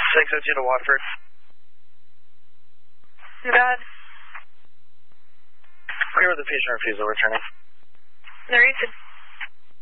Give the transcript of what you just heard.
602 to Watford. Too bad. Clear with the patient refusal returning. Narrated.